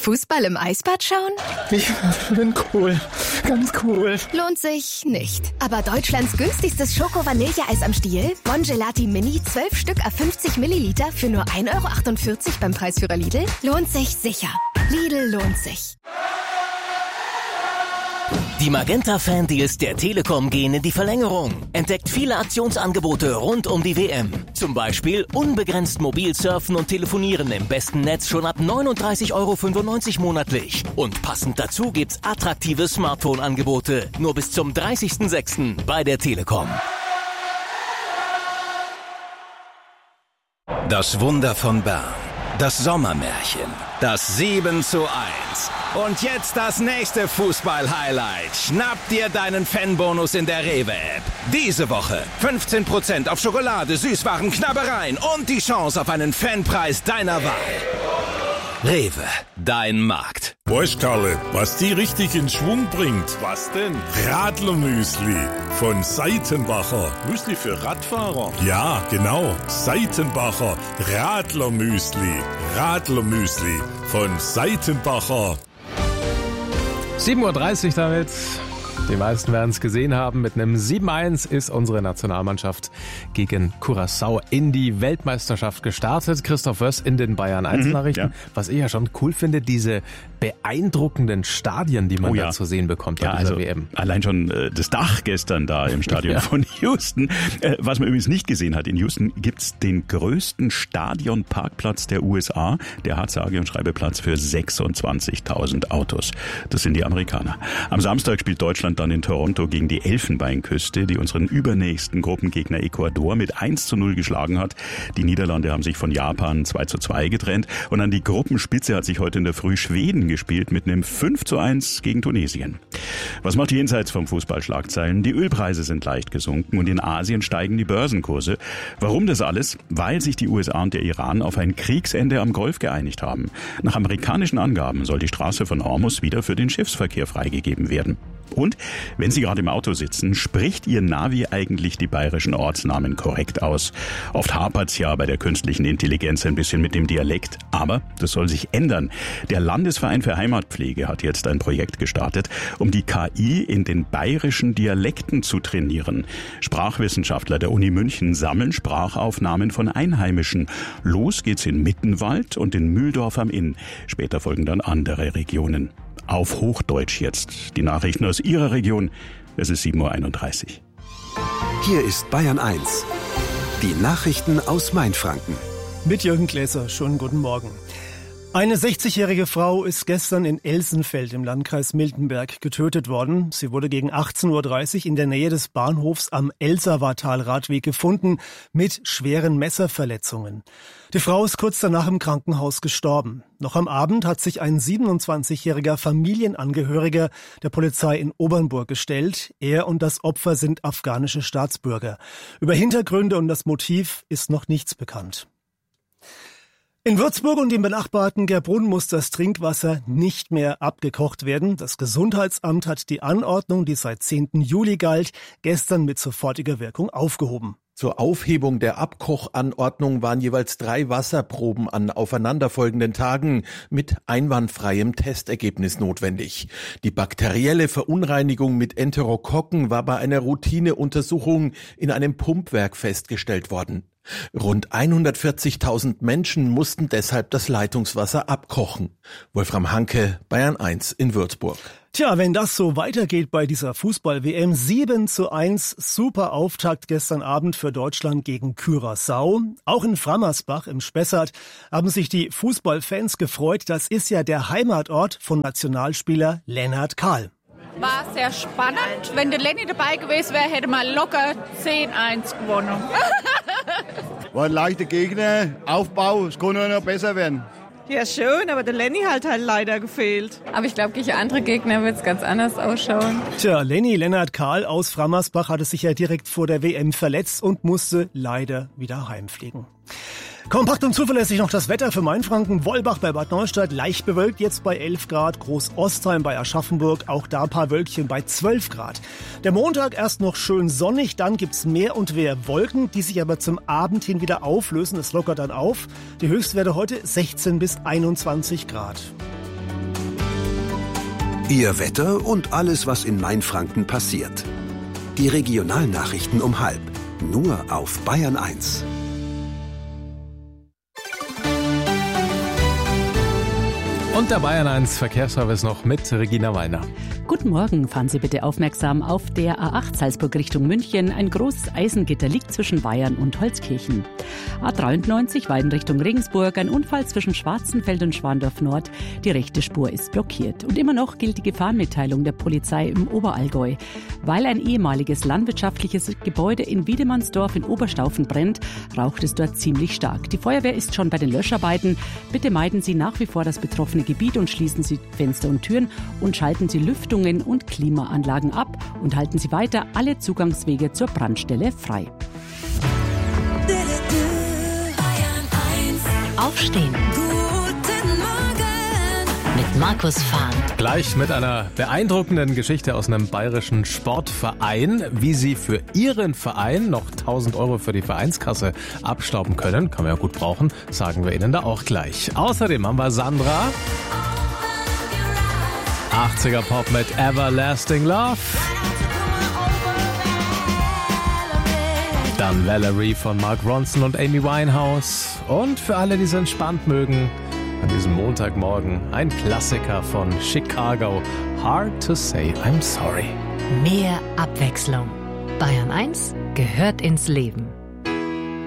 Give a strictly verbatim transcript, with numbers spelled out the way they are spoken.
Fußball im Eisbad schauen? Ich bin cool. Ganz cool. Lohnt sich nicht. Aber Deutschlands günstigstes Schoko-Vanilleeis am Stiel? Bon Gelati Mini, zwölf Stück à fünfzig Milliliter für nur ein Euro achtundvierzig beim Preisführer Lidl? Lohnt sich sicher. Lidl lohnt sich. Die Magenta-Fan-Deals der Telekom gehen in die Verlängerung. Entdeckt viele Aktionsangebote rund um die W M. Zum Beispiel unbegrenzt mobil surfen und telefonieren im besten Netz schon ab neununddreißig Euro fünfundneunzig monatlich. Und passend dazu gibt's attraktive Smartphone-Angebote. Nur bis zum dreißigsten sechsten bei der Telekom. Das Wunder von Bern. Das Sommermärchen. Das sieben zu eins. Und jetzt das nächste Fußball-Highlight. Schnapp dir deinen Fanbonus in der Rewe-App. Diese Woche fünfzehn Prozent auf Schokolade, Süßwaren, Knabbereien und die Chance auf einen Fanpreis deiner Wahl. Rewe, dein Markt. Weißt Karle, was die richtig in Schwung bringt? Was denn? Radlermüsli von Seitenbacher. Müsli für Radfahrer? Ja, genau. Seitenbacher Radlermüsli. Radlermüsli von Seitenbacher. sieben Uhr dreißig damit. Die meisten werden es gesehen haben. Mit einem sieben eins ist unsere Nationalmannschaft gegen Curaçao in die Weltmeisterschaft gestartet. Christoph Wöss in den Bayern eins Nachrichten. Mhm, ja. Was ich ja schon cool finde, diese beeindruckenden Stadien, die man oh ja. da zu sehen bekommt bei ja, dieser also W M. Allein schon äh, das Dach gestern da im Stadion ja. von Houston. Äh, was man übrigens nicht gesehen hat, in Houston gibt's den größten Stadionparkplatz der U S A. Der hat sage und schreibe Platz für sechsundzwanzigtausend Autos. Das sind die Amerikaner. Am Samstag spielt Deutschland dann in Toronto gegen die Elfenbeinküste, die unseren übernächsten Gruppengegner Ecuador mit eins zu null geschlagen hat. Die Niederlande haben sich von Japan zwei zu zwei getrennt. Und an die Gruppenspitze hat sich heute in der Früh Schweden gespielt mit einem fünf zu eins gegen Tunesien. Was macht jenseits vom Fußball Schlagzeilen? Die Ölpreise sind leicht gesunken und in Asien steigen die Börsenkurse. Warum das alles? Weil sich die U S A und der Iran auf ein Kriegsende am Golf geeinigt haben. Nach amerikanischen Angaben soll die Straße von Hormuz wieder für den Schiffsverkehr freigegeben werden. Und wenn Sie gerade im Auto sitzen, spricht Ihr Navi eigentlich die bayerischen Ortsnamen korrekt aus? Oft hapert's ja bei der künstlichen Intelligenz ein bisschen mit dem Dialekt, aber das soll sich ändern. Der Landesverein für Heimatpflege hat jetzt ein Projekt gestartet, um die K I in den bayerischen Dialekten zu trainieren. Sprachwissenschaftler der Uni München sammeln Sprachaufnahmen von Einheimischen. Los geht's in Mittenwald und in Mühldorf am Inn. Später folgen dann andere Regionen. Auf Hochdeutsch jetzt. Die Nachrichten aus Ihrer Region. Es ist sieben Uhr einunddreißig. Hier ist Bayern eins. Die Nachrichten aus Mainfranken. Mit Jürgen Gläser. Schönen guten Morgen. Eine sechzigjährige Frau ist gestern in Elsenfeld im Landkreis Miltenberg getötet worden. Sie wurde gegen achtzehn Uhr dreißig in der Nähe des Bahnhofs am Elsawartal-Radweg gefunden mit schweren Messerverletzungen. Die Frau ist kurz danach im Krankenhaus gestorben. Noch am Abend hat sich ein siebenundzwanzigjähriger Familienangehöriger der Polizei in Obernburg gestellt. Er und das Opfer sind afghanische Staatsbürger. Über Hintergründe und das Motiv ist noch nichts bekannt. In Würzburg und dem benachbarten Gerbrunn muss das Trinkwasser nicht mehr abgekocht werden. Das Gesundheitsamt hat die Anordnung, die seit zehnten Juli galt, gestern mit sofortiger Wirkung aufgehoben. Zur Aufhebung der Abkochanordnung waren jeweils drei Wasserproben an aufeinanderfolgenden Tagen mit einwandfreiem Testergebnis notwendig. Die bakterielle Verunreinigung mit Enterokokken war bei einer Routineuntersuchung in einem Pumpwerk festgestellt worden. Rund hundertvierzigtausend Menschen mussten deshalb das Leitungswasser abkochen. Wolfram Hanke, Bayern eins in Würzburg. Tja, wenn das so weitergeht bei dieser Fußball-W M, sieben zu eins, super Auftakt gestern Abend für Deutschland gegen Curaçao. Auch in Frammersbach im Spessart haben sich die Fußballfans gefreut. Das ist ja der Heimatort von Nationalspieler Lennart Kahl. War sehr spannend. Wenn der Lenny dabei gewesen wäre, hätte man locker zehn eins gewonnen. War ein leichter Gegner, Aufbau, es konnte noch besser werden. Ja, schön, aber der Lenny hat halt leider gefehlt. Aber ich glaube, gegen andere Gegner wird es ganz anders ausschauen. Tja, Lenny Lennart Kahl aus Frammersbach hatte sich ja direkt vor der W M verletzt und musste leider wieder heimfliegen. Kompakt und zuverlässig noch das Wetter für Mainfranken. Wollbach bei Bad Neustadt leicht bewölkt, jetzt bei elf Grad. Groß-Ostheim bei Aschaffenburg, auch da ein paar Wölkchen bei zwölf Grad. Der Montag erst noch schön sonnig, dann gibt's mehr und mehr Wolken, die sich aber zum Abend hin wieder auflösen. Es lockert dann auf. Die Höchstwerte heute sechzehn bis einundzwanzig Grad. Ihr Wetter und alles, was in Mainfranken passiert. Die Regionalnachrichten um halb. Nur auf Bayern eins. Und der Bayern eins Verkehrsservice noch mit Regina Weiner. Guten Morgen, fahren Sie bitte aufmerksam auf der A acht Salzburg Richtung München. Ein großes Eisengitter liegt zwischen Bayern und Holzkirchen. A dreiundneunzig Weiden Richtung Regensburg, ein Unfall zwischen Schwarzenfeld und Schwandorf Nord. Die rechte Spur ist blockiert. Und immer noch gilt die Gefahrenmitteilung der Polizei im Oberallgäu. Weil ein ehemaliges landwirtschaftliches Gebäude in Wiedemannsdorf in Oberstaufen brennt, raucht es dort ziemlich stark. Die Feuerwehr ist schon bei den Löscharbeiten. Bitte meiden Sie nach wie vor das betroffene Gebiet und schließen Sie Fenster und Türen und schalten Sie Lüftungen und Klimaanlagen ab und halten Sie weiter alle Zugangswege zur Brandstelle frei. Aufstehen. Guten Morgen. Mit Markus Fahn. Gleich mit einer beeindruckenden Geschichte aus einem bayerischen Sportverein. Wie Sie für Ihren Verein noch tausend Euro für die Vereinskasse abstauben können, kann man ja gut brauchen, sagen wir Ihnen da auch gleich. Außerdem haben wir Sandra. achtziger Pop mit Everlasting Love. Dann Valerie von Mark Ronson und Amy Winehouse. Und für alle, die es entspannt mögen, an diesem Montagmorgen ein Klassiker von Chicago. Hard to say I'm sorry. Mehr Abwechslung. Bayern eins gehört ins Leben.